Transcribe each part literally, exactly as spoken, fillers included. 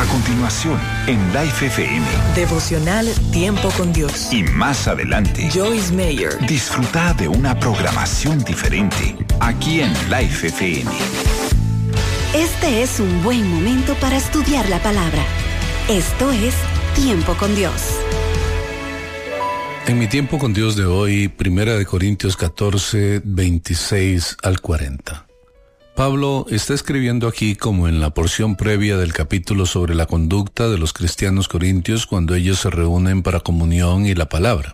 continuación, en Life F M. Devocional Tiempo con Dios. Y más adelante, Joyce Meyer. Disfruta de una programación diferente aquí en Life F M. Este es un buen momento para estudiar la palabra. Esto es Tiempo con Dios. En mi Tiempo con Dios de hoy, Primera de Corintios catorce, veintiséis al cuarenta. Pablo está escribiendo aquí como en la porción previa del capítulo sobre la conducta de los cristianos corintios cuando ellos se reúnen para comunión y la palabra.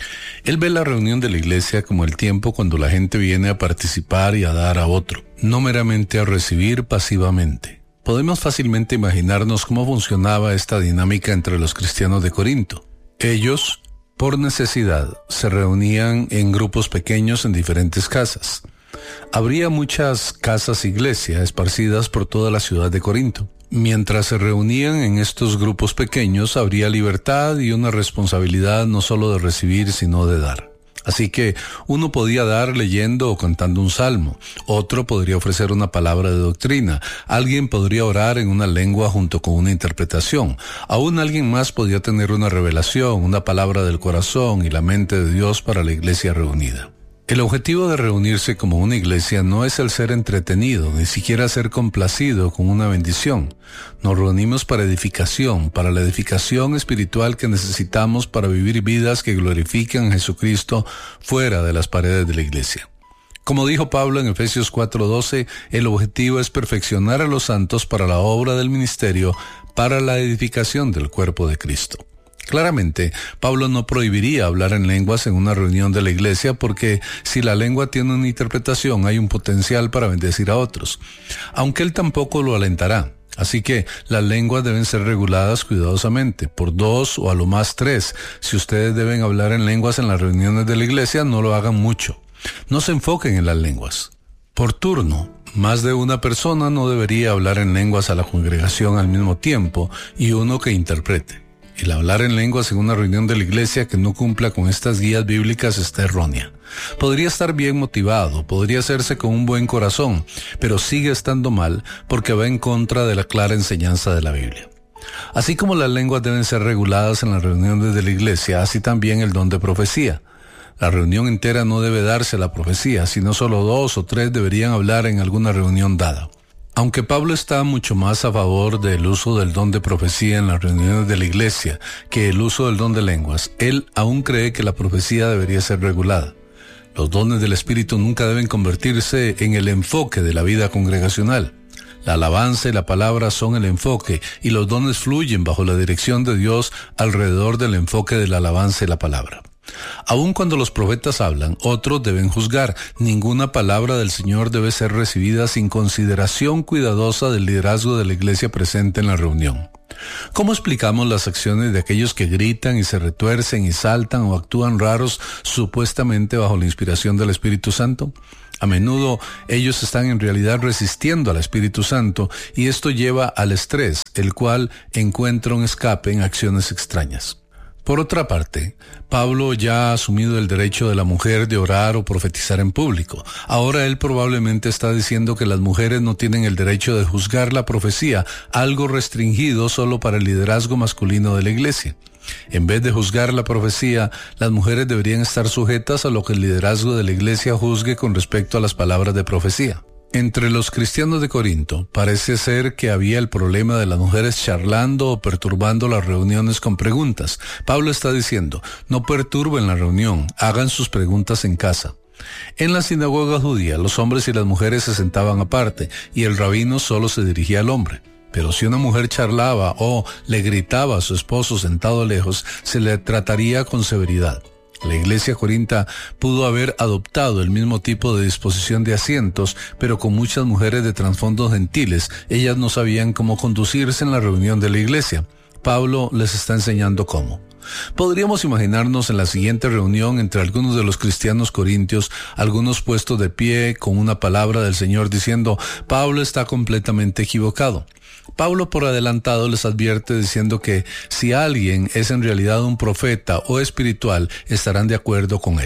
Él ve la reunión de la iglesia como el tiempo cuando la gente viene a participar y a dar a otro, no meramente a recibir pasivamente. Podemos fácilmente imaginarnos cómo funcionaba esta dinámica entre los cristianos de Corinto. Ellos, por necesidad, se reunían en grupos pequeños en diferentes casas. Habría muchas casas iglesia esparcidas por toda la ciudad de Corinto. Mientras se reunían en estos grupos pequeños, habría libertad y una responsabilidad no solo de recibir, sino de dar. Así que uno podía dar leyendo o cantando un salmo, otro podría ofrecer una palabra de doctrina, alguien podría orar en una lengua junto con una interpretación, aún alguien más podía tener una revelación, una palabra del corazón y la mente de Dios para la iglesia reunida. El objetivo de reunirse como una iglesia no es el ser entretenido, ni siquiera ser complacido con una bendición. Nos reunimos para edificación, para la edificación espiritual que necesitamos para vivir vidas que glorifican a Jesucristo fuera de las paredes de la iglesia. Como dijo Pablo en Efesios cuatro doce, el objetivo es perfeccionar a los santos para la obra del ministerio, para la edificación del cuerpo de Cristo. Claramente, Pablo no prohibiría hablar en lenguas en una reunión de la iglesia porque si la lengua tiene una interpretación hay un potencial para bendecir a otros, aunque él tampoco lo alentará. Así que las lenguas deben ser reguladas cuidadosamente, por dos o a lo más tres. Si ustedes deben hablar en lenguas en las reuniones de la iglesia, no lo hagan mucho. No se enfoquen en las lenguas. Por turno, más de una persona no debería hablar en lenguas a la congregación al mismo tiempo y uno que interprete. El hablar en lenguas en una reunión de la iglesia que no cumpla con estas guías bíblicas está errónea. Podría estar bien motivado, podría hacerse con un buen corazón, pero sigue estando mal porque va en contra de la clara enseñanza de la Biblia. Así como las lenguas deben ser reguladas en las reuniones de la iglesia, así también el don de profecía. La reunión entera no debe darse a la profecía, sino solo dos o tres deberían hablar en alguna reunión dada. Aunque Pablo está mucho más a favor del uso del don de profecía en las reuniones de la iglesia que el uso del don de lenguas, él aún cree que la profecía debería ser regulada. Los dones del Espíritu nunca deben convertirse en el enfoque de la vida congregacional. La alabanza y la palabra son el enfoque y los dones fluyen bajo la dirección de Dios alrededor del enfoque de la alabanza y la palabra. Aun cuando los profetas hablan, otros deben juzgar. Ninguna palabra del Señor debe ser recibida sin consideración cuidadosa del liderazgo de la iglesia presente en la reunión. ¿Cómo explicamos las acciones de aquellos que gritan y se retuercen y saltan o actúan raros supuestamente bajo la inspiración del Espíritu Santo? A menudo ellos están en realidad resistiendo al Espíritu Santo y esto lleva al estrés, el cual encuentra un escape en acciones extrañas. Por otra parte, Pablo ya ha asumido el derecho de la mujer de orar o profetizar en público. Ahora él probablemente está diciendo que las mujeres no tienen el derecho de juzgar la profecía, algo restringido solo para el liderazgo masculino de la iglesia. En vez de juzgar la profecía, las mujeres deberían estar sujetas a lo que el liderazgo de la iglesia juzgue con respecto a las palabras de profecía. Entre los cristianos de Corinto, parece ser que había el problema de las mujeres charlando o perturbando las reuniones con preguntas. Pablo está diciendo, no perturben la reunión, hagan sus preguntas en casa. En la sinagoga judía, los hombres y las mujeres se sentaban aparte, y el rabino solo se dirigía al hombre. Pero si una mujer charlaba o le gritaba a su esposo sentado lejos, se le trataría con severidad. La iglesia corinta pudo haber adoptado el mismo tipo de disposición de asientos, pero con muchas mujeres de trasfondos gentiles, ellas no sabían cómo conducirse en la reunión de la iglesia. Pablo les está enseñando cómo. Podríamos imaginarnos en la siguiente reunión entre algunos de los cristianos corintios, algunos puestos de pie con una palabra del Señor diciendo, Pablo está completamente equivocado. Pablo por adelantado les advierte diciendo que si alguien es en realidad un profeta o espiritual, estarán de acuerdo con él.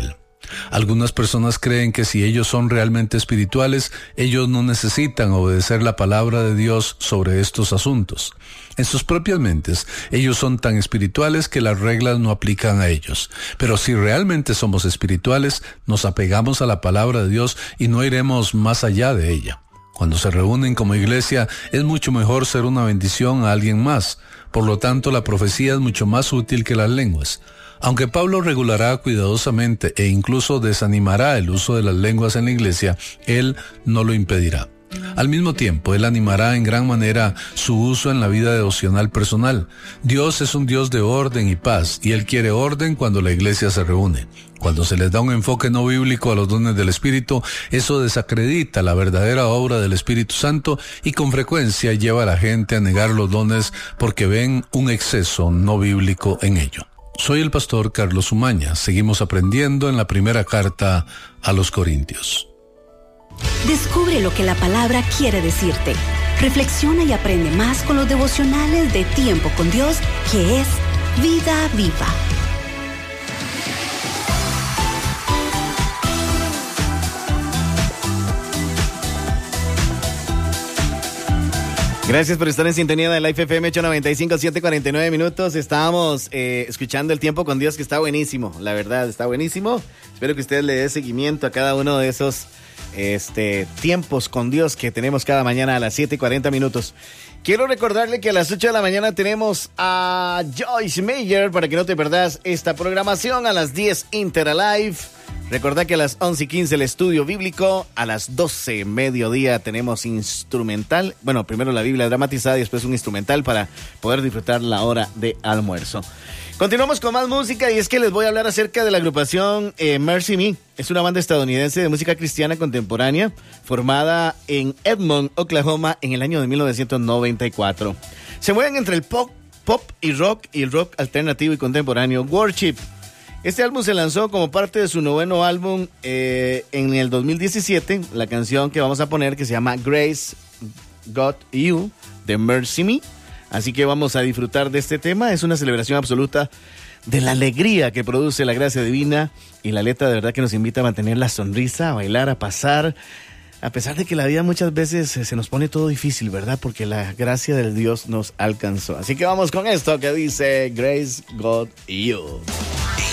Algunas personas creen que si ellos son realmente espirituales, ellos no necesitan obedecer la palabra de Dios sobre estos asuntos. En sus propias mentes, ellos son tan espirituales que las reglas no aplican a ellos. Pero si realmente somos espirituales, nos apegamos a la palabra de Dios y no iremos más allá de ella. Cuando se reúnen como iglesia, es mucho mejor ser una bendición a alguien más. Por lo tanto, la profecía es mucho más útil que las lenguas. Aunque Pablo regulará cuidadosamente e incluso desanimará el uso de las lenguas en la iglesia, él no lo impedirá. Al mismo tiempo, él animará en gran manera su uso en la vida devocional personal. Dios es un Dios de orden y paz, y él quiere orden cuando la iglesia se reúne. Cuando se les da un enfoque no bíblico a los dones del Espíritu, eso desacredita la verdadera obra del Espíritu Santo y con frecuencia lleva a la gente a negar los dones porque ven un exceso no bíblico en ello. Soy el pastor Carlos Umaña. Seguimos aprendiendo en la primera carta a los Corintios. Descubre lo que la palabra quiere decirte. Reflexiona y aprende más con los devocionales de Tiempo con Dios, que es Vida Viva. Gracias por estar en sintonía de Life F M ocho noventa y cinco, siete cuarenta y nueve minutos. Estábamos eh, escuchando el Tiempo con Dios, que está buenísimo, la verdad, está buenísimo. Espero que usted le dé seguimiento a cada uno de esos este, tiempos con Dios que tenemos cada mañana a las siete y cuarenta minutos. Quiero recordarle que a las ocho de la mañana tenemos a Joyce Meyer, para que no te perdas esta programación. A las diez, Inter Alive. Recordá que a las once y quince el estudio bíblico, a las doce mediodía tenemos instrumental, bueno, primero la Biblia dramatizada y después un instrumental para poder disfrutar la hora de almuerzo. Continuamos con más música y es que les voy a hablar acerca de la agrupación eh, Mercy Me. Es una banda estadounidense de música cristiana contemporánea formada en Edmond, Oklahoma en el año de mil novecientos noventa y cuatro. Se mueven entre el pop, pop y rock y el rock alternativo y contemporáneo Worship. Este álbum se lanzó como parte de su noveno álbum eh, en el dos mil diecisiete. La canción que vamos a poner, que se llama Grace Got You, de Mercy Me. Así que vamos a disfrutar de este tema. Es una celebración absoluta de la alegría que produce la gracia divina. Y la letra de verdad que nos invita a mantener la sonrisa, a bailar, a pasar. A pesar de que la vida muchas veces se nos pone todo difícil, ¿verdad? Porque la gracia del Dios nos alcanzó. Así que vamos con esto que dice Grace Got You.